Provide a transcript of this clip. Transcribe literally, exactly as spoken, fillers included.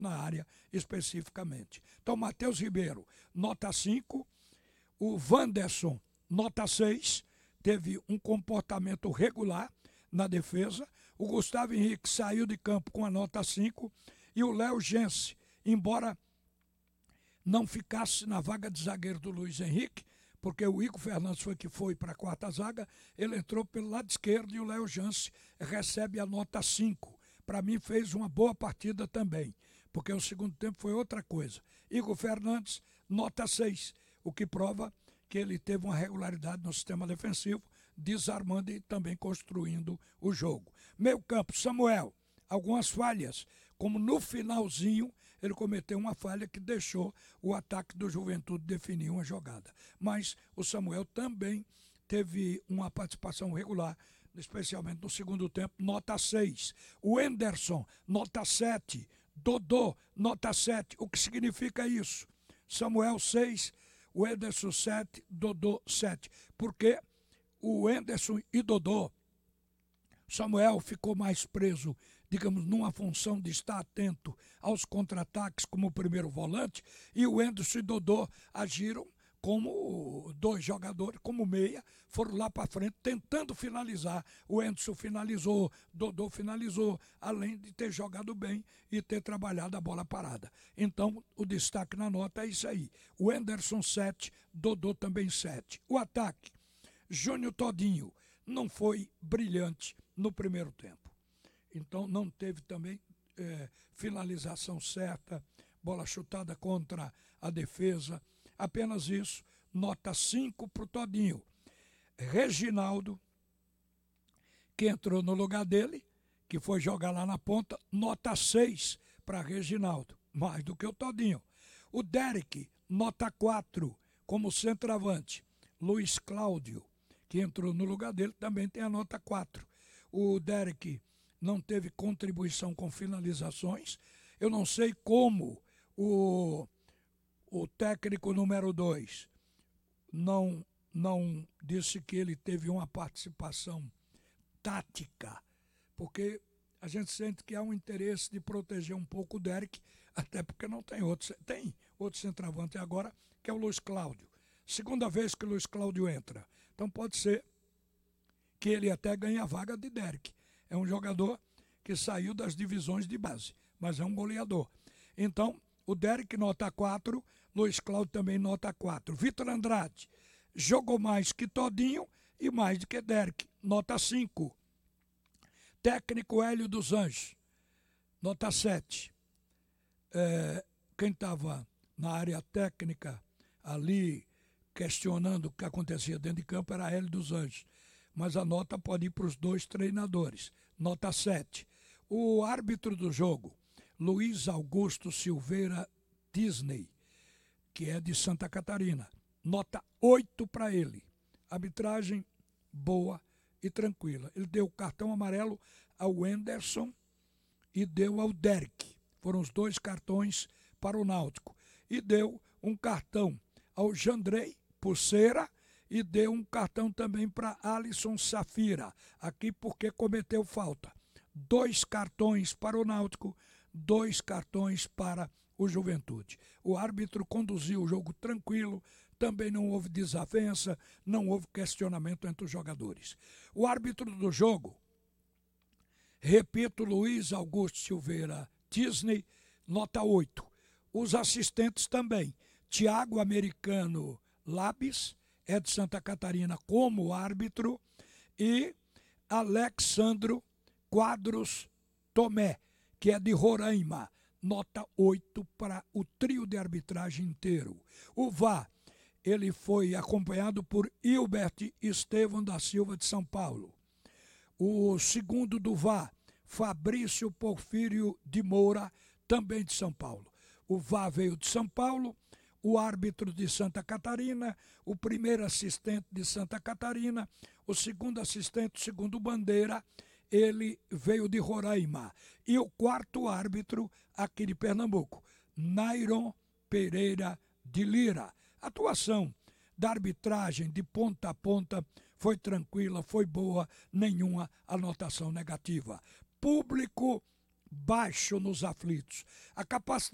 na área especificamente. Então, Matheus Ribeiro, nota cinco. O Wanderson, nota seis. Teve um comportamento regular na defesa. O Gustavo Henrique saiu de campo com a nota cinco. E o Léo Gense, embora não ficasse na vaga de zagueiro do Luiz Henrique, porque o Igor Fernandes foi que foi para a quarta zaga, ele entrou pelo lado esquerdo e o Léo Gense recebe a nota cinco. Para mim fez uma boa partida também, porque o segundo tempo foi outra coisa. Igor Fernandes, nota seis, o que prova que ele teve uma regularidade no sistema defensivo, desarmando e também construindo o jogo. Meio campo, Samuel, algumas falhas, como no finalzinho ele cometeu uma falha que deixou o ataque do Juventude definir uma jogada. Mas o Samuel também teve uma participação regular, especialmente no segundo tempo, nota seis. O Henderson, nota sete. Dodô, nota sete. O que significa isso? Samuel seis, o Henderson sete, Dodô sete. Porque o Henderson e Dodô, Samuel ficou mais preso, digamos, numa função de estar atento aos contra-ataques como primeiro volante, e o Henderson e Dodô agiram como dois jogadores, como meia, foram lá para frente tentando finalizar. O Henderson finalizou, Dodô finalizou, além de ter jogado bem e ter trabalhado a bola parada. Então, o destaque na nota é isso aí. O Henderson sete, Dodô também sete. O ataque, Júnior Todinho, não foi brilhante no primeiro tempo. Então não teve também é, finalização certa, bola chutada contra a defesa. Apenas isso, nota cinco para o Todinho. Reginaldo, que entrou no lugar dele, que foi jogar lá na ponta, nota seis para Reginaldo, mais do que o Todinho. O Derek, nota quatro, como centroavante. Luiz Cláudio, que entrou no lugar dele, também tem a nota quatro. O Derek não teve contribuição com finalizações. Eu não sei como o, o técnico número dois não, não disse que ele teve uma participação tática, porque a gente sente que há um interesse de proteger um pouco o Derek, até porque não tem outro, tem outro centroavante agora, que é o Luiz Cláudio. Segunda vez que o Luiz Cláudio entra. Então pode ser que ele até ganhe a vaga de Derek. É um jogador que saiu das divisões de base, mas é um goleador. Então, o Derek nota quatro, Luiz Cláudio também nota quatro. Vitor Andrade jogou mais que Todinho e mais do que Derek, nota cinco. Técnico Hélio dos Anjos, nota sete. É, quem estava na área técnica ali questionando o que acontecia dentro de campo era Hélio dos Anjos. Mas a nota pode ir para os dois treinadores. Nota sete. O árbitro do jogo, Luiz Augusto Silveira Disney, que é de Santa Catarina. Nota oito para ele. Arbitragem boa e tranquila. Ele deu o cartão amarelo ao Henderson e deu ao Derek. Foram os dois cartões para o Náutico. E deu um cartão ao Jandrei Pulseira e deu um cartão também para Alisson Safira, aqui porque cometeu falta. Dois cartões para o Náutico, dois cartões para o Juventude. O árbitro conduziu o jogo tranquilo, também não houve desavença, não houve questionamento entre os jogadores. O árbitro do jogo, repito, Luiz Augusto Silveira Disney, nota oito. Os assistentes também, Tiago Americano Labis, é de Santa Catarina como árbitro, e Alexandro Quadros Tomé, que é de Roraima, nota oito para o trio de arbitragem inteiro. O V A R, ele foi acompanhado por Hilbert Estevão da Silva de São Paulo. O segundo do V A R, Fabrício Porfírio de Moura, também de São Paulo. O V A R veio de São Paulo, o árbitro de Santa Catarina, o primeiro assistente de Santa Catarina, o segundo assistente, o segundo bandeira, ele veio de Roraima. E o quarto árbitro aqui de Pernambuco, Nairon Pereira de Lira. A atuação da arbitragem de ponta a ponta foi tranquila, foi boa, nenhuma anotação negativa. Público baixo nos aflitos. A capacidade